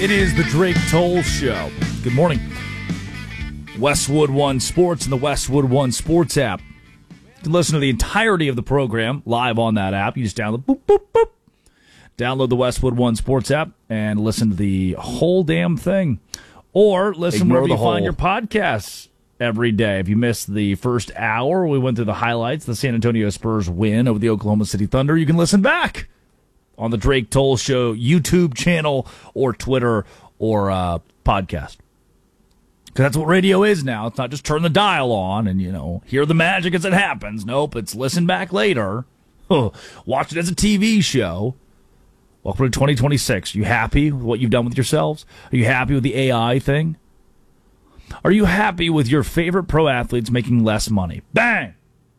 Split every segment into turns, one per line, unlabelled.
It is the Drake Toll Show. Good morning. Westwood One Sports and the Westwood One Sports app. You can listen to the entirety of the program live on that app. You just download, boop, boop, boop. Download the Westwood One Sports app and listen to the whole damn thing. Or listen wherever you find your podcasts every day. If you missed the first hour, we went through the highlights, the San Antonio Spurs win over the Oklahoma City Thunder. You can listen back on the Drake Toll Show YouTube channel or Twitter or podcast. Because that's what radio is now. It's not just turn the dial on and, hear the magic as it happens. Nope, it's listen back later. Watch it as a TV show. Welcome to 2026. You happy with what you've done with yourselves? Are you happy with the AI thing? Are you happy with your favorite pro athletes making less money? Bang!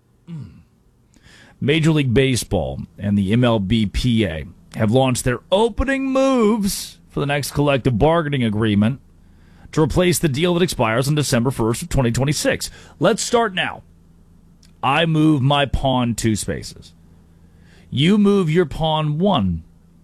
Major League Baseball and the MLBPA have launched their opening moves for the next collective bargaining agreement to replace the deal that expires on December 1st of 2026. Let's start now. I move my pawn 2 spaces. You move your pawn 1.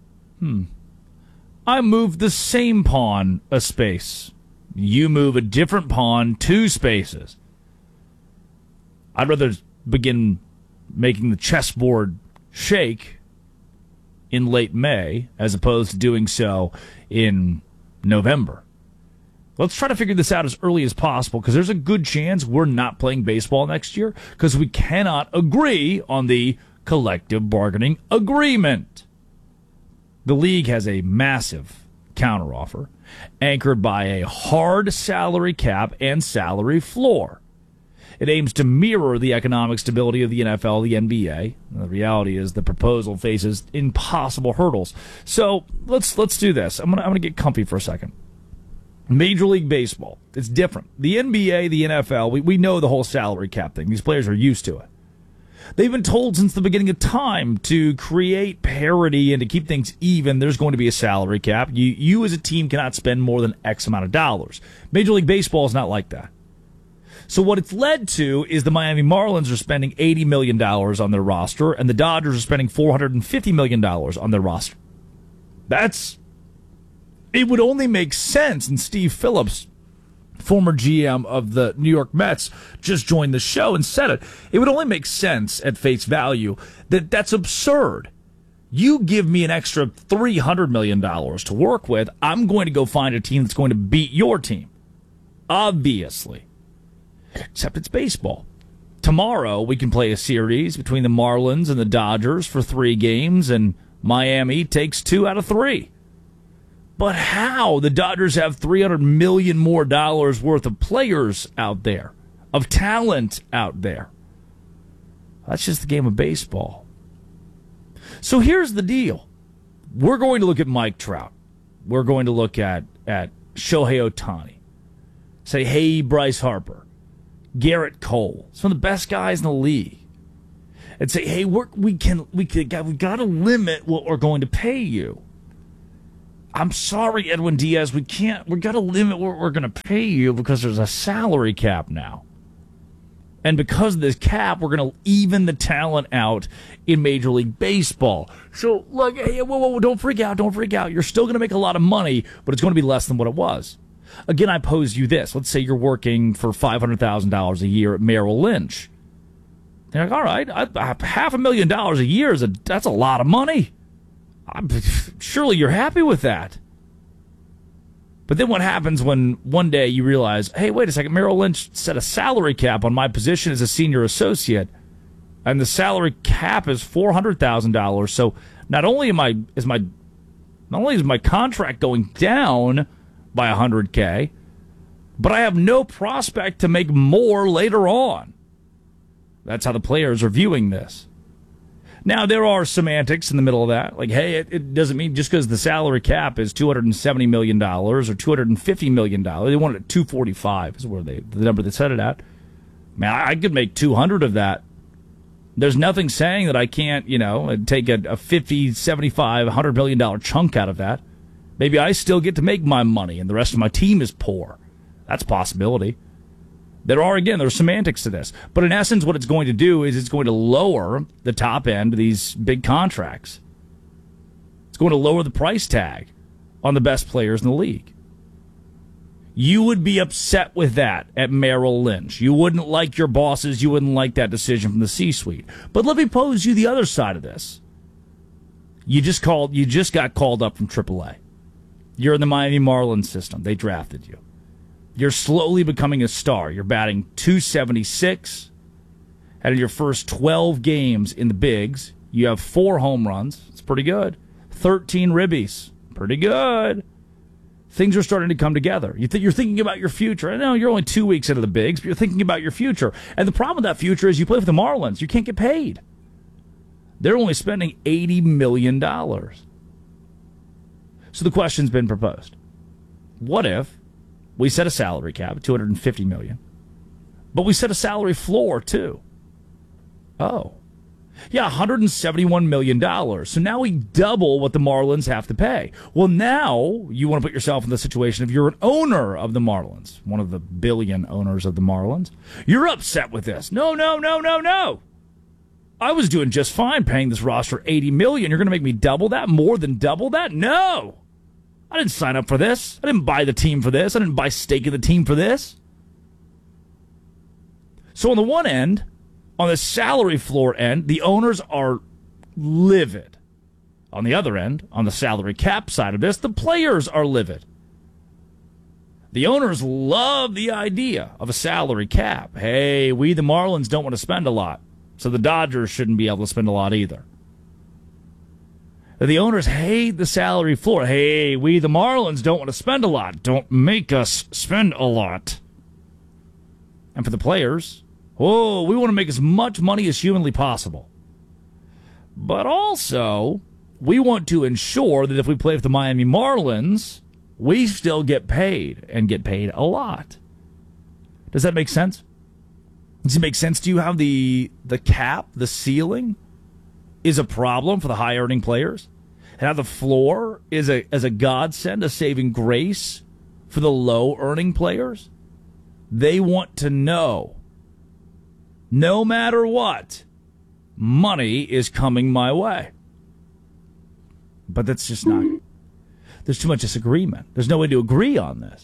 I move the same pawn a space. You move a different pawn 2 spaces. I'd rather begin making the chessboard shake in late May as opposed to doing so in November. Let's try to figure this out as early as possible because there's a good chance we're not playing baseball next year because we cannot agree on the collective bargaining agreement. The league has a massive counteroffer anchored by a hard salary cap and salary floor. It aims to mirror the economic stability of the NFL, the NBA. The reality is the proposal faces impossible hurdles. So let's do this. I'm gonna get comfy for a second. Major League Baseball, it's different. The NBA, the NFL, we know the whole salary cap thing. These players are used to it. They've been told since the beginning of time to create parity and to keep things even, there's going to be a salary cap. You as a team cannot spend more than X amount of dollars. Major League Baseball is not like that. So what it's led to is the Miami Marlins are spending $80 million on their roster, and the Dodgers are spending $450 million on their roster. It would only make sense, and Steve Phillips, former GM of the New York Mets, just joined the show and said it. It would only make sense at face value that that's absurd. You give me an extra $300 million to work with, I'm going to go find a team that's going to beat your team. Obviously. Except it's baseball. Tomorrow we can play a series between the Marlins and the Dodgers for 3 games, and Miami takes 2 out of 3. But how? The Dodgers have $300 million more worth of players out there, of talent out there. That's just the game of baseball. So here's the deal. We're going to look at Mike Trout. We're going to look at Shohei Ohtani. Say, hey, Bryce Harper. Garrett Cole. Some of the best guys in the league. And say, hey, we got to limit what we're going to pay you. I'm sorry, Edwin Diaz, we got to limit what we're going to pay you because there's a salary cap now. And because of this cap, we're going to even the talent out in Major League Baseball. So, look, hey, whoa, don't freak out. You're still going to make a lot of money, but it's going to be less than what it was. Again, I pose you this. Let's say you're working for $500,000 a year at Merrill Lynch. You're like, all right, $500,000 a year, that's a lot of money. Surely you're happy with that. But then what happens when one day you realize, hey, wait a second, Merrill Lynch set a salary cap on my position as a senior associate, and the salary cap is $400,000. So not only is my contract going down by $100K, but I have no prospect to make more later on. That's how the players are viewing this. Now, there are semantics in the middle of that. Like, hey, it doesn't mean just because the salary cap is $270 million or $250 million. They want it at $245 is where the number they set it at. Man, I could make 200 of that. There's nothing saying that I can't, take a 50, 75, $100 million chunk out of that. Maybe I still get to make my money and the rest of my team is poor. That's a possibility. There's semantics to this. But in essence, what it's going to do is it's going to lower the top end of these big contracts. It's going to lower the price tag on the best players in the league. You would be upset with that at Merrill Lynch. You wouldn't like your bosses. You wouldn't like that decision from the C-suite. But let me pose you the other side of this. You just got called up from AAA. You're in the Miami Marlins system. They drafted you. You're slowly becoming a star. You're batting .276. And in your first 12 games in the bigs, you have 4 home runs. It's pretty good. 13 ribbies. Pretty good. Things are starting to come together. You're thinking about your future. I know you're only 2 weeks into the bigs, but you're thinking about your future. And the problem with that future is you play for the Marlins. You can't get paid. They're only spending $80 million. So the question's been proposed. What if we set a salary cap at $250 million, but we set a salary floor too? Oh. Yeah, $171 million. So now we double what the Marlins have to pay. Well, now you want to put yourself in the situation if you're an owner of the Marlins, one of the billion owners of the Marlins. You're upset with this. No. I was doing just fine paying this roster $80 million. You're going to make me double that? More than double that? No. I didn't sign up for this. I didn't buy the team for this. I didn't buy stake in the team for this. So on the one end, on the salary floor end, the owners are livid. On the other end, on the salary cap side of this, the players are livid. The owners love the idea of a salary cap. Hey, we the Marlins don't want to spend a lot, so the Dodgers shouldn't be able to spend a lot either. The owners hate the salary floor. Hey, we the Marlins don't want to spend a lot. Don't make us spend a lot. And for the players, oh, we want to make as much money as humanly possible. But also, we want to ensure that if we play with the Miami Marlins, we still get paid, and get paid a lot. Does that make sense? Does it make sense to you how the cap, the ceiling, is a problem for the high-earning players? And how the floor is as a godsend, a saving grace for the low-earning players? They want to know, no matter what, money is coming my way. But that's just not... There's too much disagreement. There's no way to agree on this.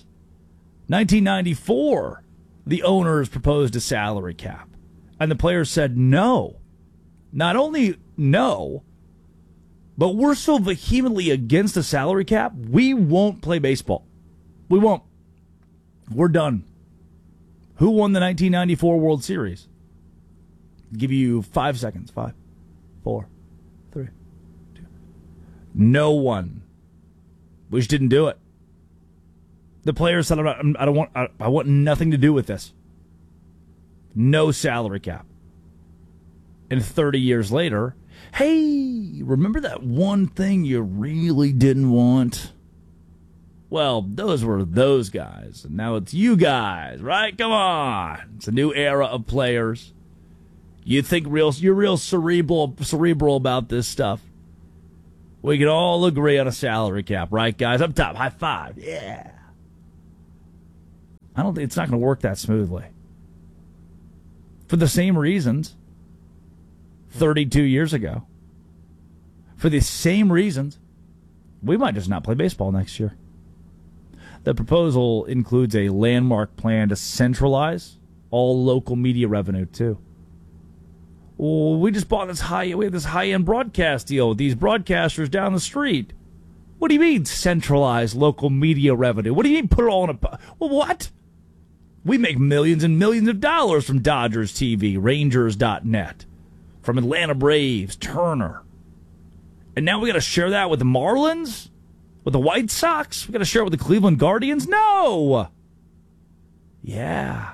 1994, the owners proposed a salary cap. And the players said no. Not only no, but we're so vehemently against the salary cap, we won't play baseball. We won't. We're done. Who won the 1994 World Series? I'll give you 5 seconds. 5, 4, 3, 2. No one. We just didn't do it. The players said, I want nothing to do with this. No salary cap. And 30 years later, hey, remember that one thing you really didn't want? Well, those were those guys, and now it's you guys, right? Come on. It's a new era of players. You think you're real cerebral about this stuff. We can all agree on a salary cap, right, guys? Up top, high five. Yeah. I don't think it's not going to work that smoothly. For the same reasons 32 years ago. For the same reasons, we might just not play baseball next year. The proposal includes a landmark plan to centralize all local media revenue, too. Well, we just bought we have this high-end broadcast deal with these broadcasters down the street. What do you mean centralize local media revenue? What do you mean put it all in a... Well, what? We make millions and millions of dollars from Dodgers TV, Rangers.net, from Atlanta Braves, Turner. And now we got to share that with the Marlins? With the White Sox? We got to share it with the Cleveland Guardians? No! Yeah.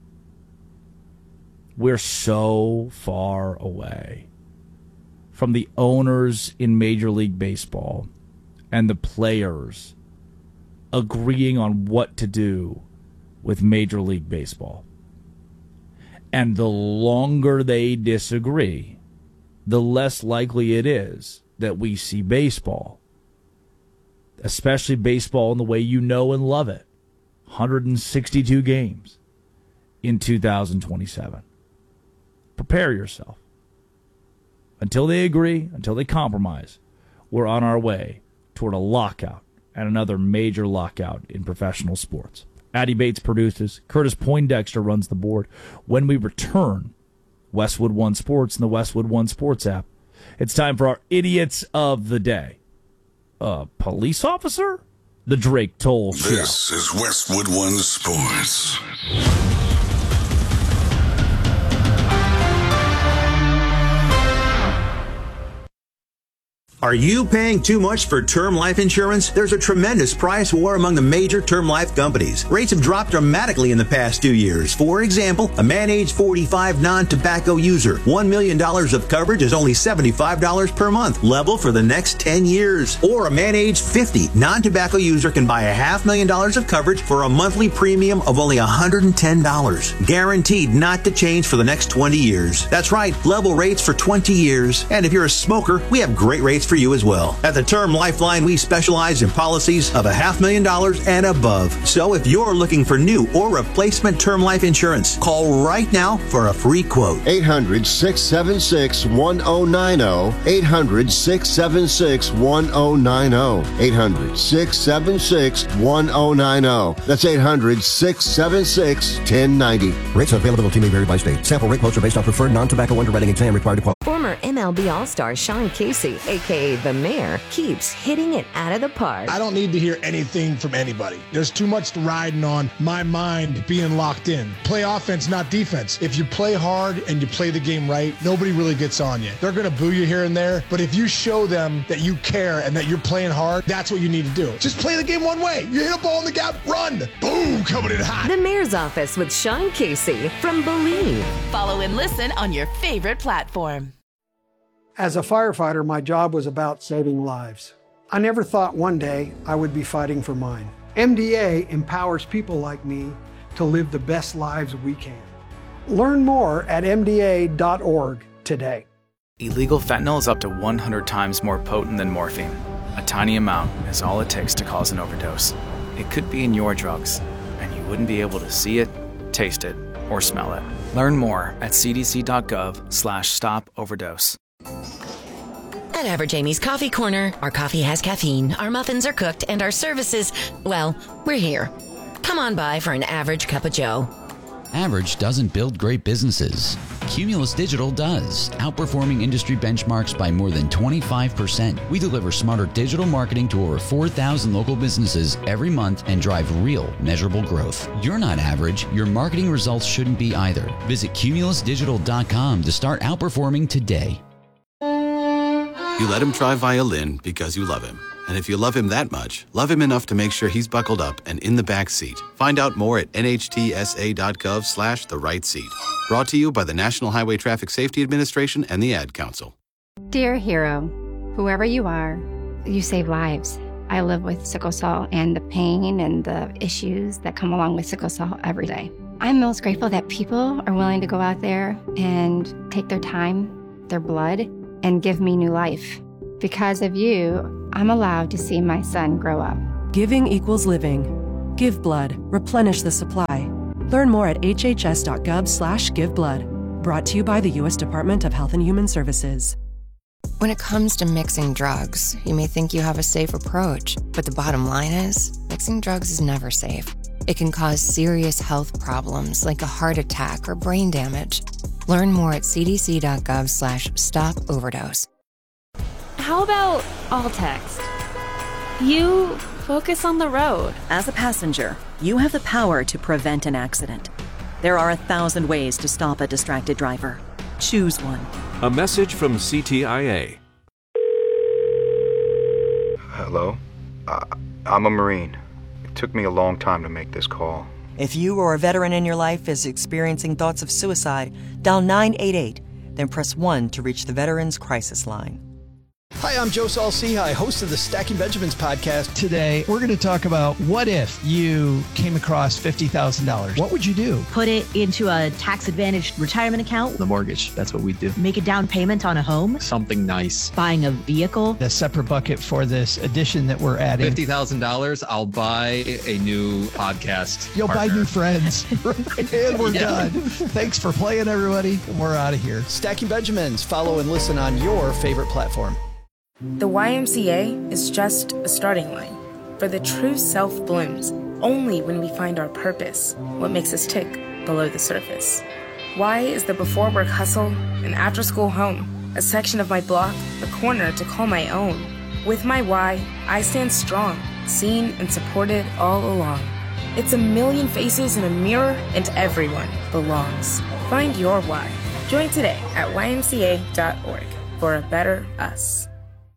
We're so far away from the owners in Major League Baseball and the players agreeing on what to do with Major League Baseball. And the longer they disagree, the less likely it is that we see baseball, especially baseball in the way you know and love it, 162 games in 2027. Prepare yourself. Until they agree, until they compromise, we're on our way toward a lockout and another major lockout in professional sports. Addy Bates produces. Curtis Poindexter runs the board. When we return, Westwood One Sports and the Westwood One Sports app. It's time for our Idiots of the Day. Police officer? The Drake Toll Show.
This is Westwood One Sports.
Are you paying too much for term life insurance? There's a tremendous price war among the major term life companies. Rates have dropped dramatically in the past 2 years. For example, a man age 45 non-tobacco user, $1 million of coverage is only $75 per month, level for the next 10 years. Or a man age 50 non-tobacco user can buy $500,000 of coverage for a monthly premium of only $110. Guaranteed not to change for the next 20 years. That's right, level rates for 20 years. And if you're a smoker, we have great rates for you as well. At the Term Lifeline, we specialize in policies of $500,000 and above. So if you're looking for new or replacement term life insurance, call right now for a free quote.
800-676-1090. 800-676-1090. 800-676-1090. That's 800-676-1090.
Rates and availability may vary by state. Sample rate quotes are based on preferred non-tobacco underwriting exam required to qualify.
Former MLB All-Star Sean Casey, a.k.a. The Mayor, keeps hitting it out of the park.
I don't need to hear anything from anybody. There's too much riding on my mind being locked in. Play offense, not defense. If you play hard and you play the game right, nobody really gets on you. They're going to boo you here and there, but if you show them that you care and that you're playing hard, that's what you need to do. Just play the game one way. You hit a ball in the gap, run. Boom, coming in hot.
The Mayor's Office with Sean Casey from Believe.
Follow and listen on your favorite platform.
As a firefighter, my job was about saving lives. I never thought one day I would be fighting for mine. MDA empowers people like me to live the best lives we can. Learn more at MDA.org today.
Illegal fentanyl is up to 100 times more potent than morphine. A tiny amount is all it takes to cause an overdose. It could be in your drugs, and you wouldn't be able to see it, taste it, or smell it. Learn more at cdc.gov/stop-overdose.
At Average Amy's Coffee Corner, our coffee has caffeine, our muffins are cooked, and our services, well, we're here. Come on by for an average cup of joe.
Average doesn't build great businesses. Cumulus Digital does, outperforming industry benchmarks by more than 25%. We deliver smarter digital marketing to over 4,000 local businesses every month and drive real, measurable growth. You're not average. Your marketing results shouldn't be either. Visit cumulusdigital.com to start outperforming today.
You let him try violin because you love him. And if you love him that much, love him enough to make sure he's buckled up and in the back seat. Find out more at nhtsa.gov/the right seat. Brought to you by the National Highway Traffic Safety Administration and the Ad Council.
Dear hero, whoever you are, you save lives. I live with sickle cell and the pain and the issues that come along with sickle cell every day. I'm most grateful that people are willing to go out there and take their time, their blood, and give me new life. Because of you, I'm allowed to see my son grow up.
Giving equals living. Give blood. Replenish the supply. Learn more at hhs.gov/giveblood. Brought to you by the U.S. Department of Health and Human Services.
When it comes to mixing drugs, you may think you have a safe approach, but the bottom line is, mixing drugs is never safe. It can cause serious health problems like a heart attack or brain damage. Learn more at cdc.gov/stop-overdose.
How about all text? You focus on the road.
As a passenger, you have the power to prevent an accident. There are 1,000 ways to stop a distracted driver. Choose one.
A message from CTIA.
Hello? I'm a Marine. It took me a long time to make this call.
If you or a veteran in your life is experiencing thoughts of suicide, dial 988, then press 1 to reach the Veterans Crisis Line.
Hi, I'm Joe Saul-Sehy, host of the Stacking Benjamins podcast.
Today, we're going to talk about what if you came across $50,000? What would you do?
Put it into a tax-advantaged retirement account.
The mortgage, that's what we do.
Make a down payment on a home.
Something nice.
Buying a vehicle.
A separate bucket for this addition that we're adding.
$50,000, I'll buy a new podcast.
You'll
partner.
buy new friends. And we're done. Thanks for playing, everybody. And we're out of here.
Stacking Benjamins. Follow and listen on your favorite platform.
The YMCA is just a starting line.
For the true self blooms only when we find our purpose, what makes us tick below the surface. Why is the before work hustle an after school home, a section of my block, a corner to call my own? With my why, I stand strong, seen and supported all along. It's a million faces in a mirror and everyone belongs. Find your why. Join today at ymca.org for a better us.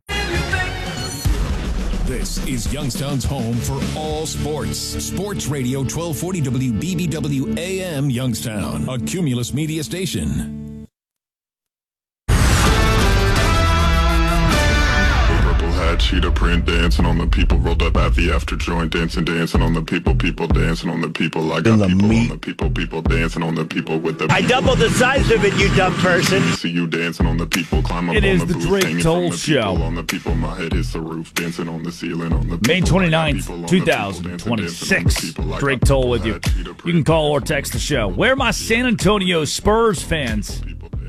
This is Youngstown's home for all sports. Sports Radio 1240 WBBW AM Youngstown, a Cumulus media station.
Cheetah print dancing on the people, rolled up at the after joint, dancing on the people dancing on the people. I got people on the people dancing on the people with the.
I doubled the size of it, you dumb person.
See you dancing on the people, climb up
it
on
is
the
the
booth,
Drake Toll Show.
On the people, my head hits the roof, dancing on the ceiling on the people.
May 29th, 2026. Drake Toll with you. You can call or text the show. Where are my San Antonio Spurs fans?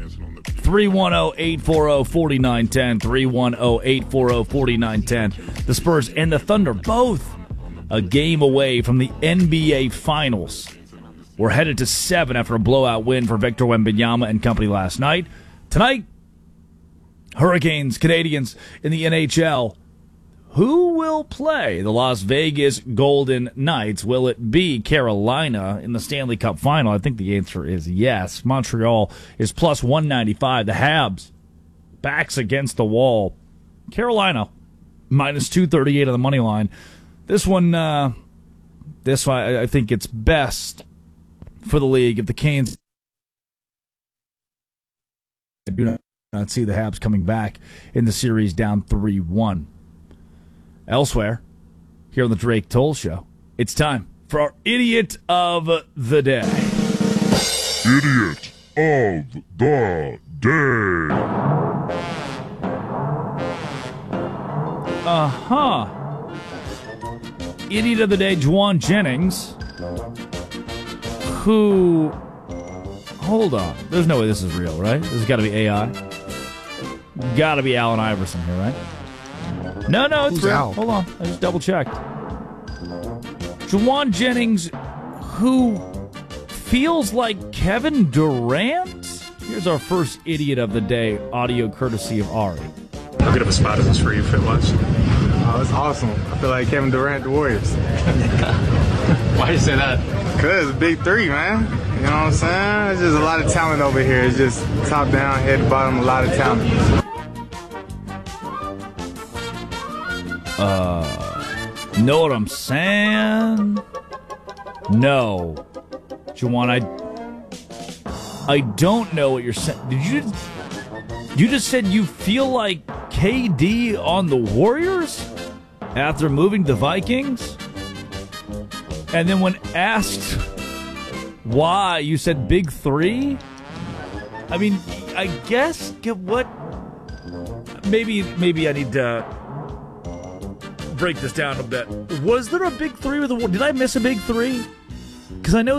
310-840-4910. 310-840-4910. The Spurs and the Thunder both a game away from the NBA Finals. We're headed to 7 after a blowout win for Victor Wembanyama and company last night. Tonight, Hurricanes, Canadians in the NHL. Who will play the Las Vegas Golden Knights? Will it be Carolina in the Stanley Cup Final? I think the answer is yes. Montreal is plus 195. The Habs, backs against the wall. Carolina, minus 238 on the money line. This one, I think it's best for the league if the Canes. I do not see the Habs coming back in the series down 3-1. Elsewhere, here on the Drake Toll Show, it's time for our Idiot of the Day.
Idiot of the Day.
Idiot of the Day, Juwan Jennings, who... Hold on. There's no way this is real, right? This has got to be AI. Got to be Allen Iverson here, right? No, it's
Who's
real.
Al?
Hold on. I just double-checked. Juwan Jennings, who feels like Kevin Durant? Here's our first Idiot of the Day, audio courtesy of Ari.
How good of a spot is this for you, fit-wise? Oh, it's awesome. I feel like Kevin Durant, the Warriors.
Why do you say that?
Because big three, man. You know what I'm saying? There's just a lot of talent over here. It's just top down, head to bottom, a lot of talent.
Know what I'm saying? No. Juwan, I don't know what you're saying. Did you just said you feel like KD on the Warriors after moving to Vikings? And then when asked why, you said big three? I mean, I guess what? Maybe I need to break this down a bit. Was there a big three with the Warriors? Did I miss a big three? Because I know